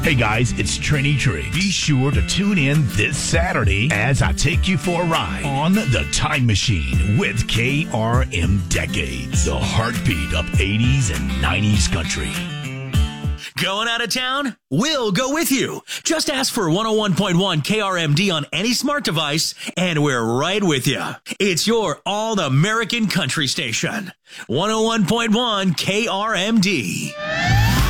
Hey guys, it's Trini Triggs. Be sure to tune in this Saturday as I take you for a ride on the Time Machine with KRM Decades, the heartbeat of 80s and 90s country. Going out of town? We'll go with you. Just ask for 101.1 KRMD on any smart device, and we're right with you. It's your all-American country station. 101.1 KRMD.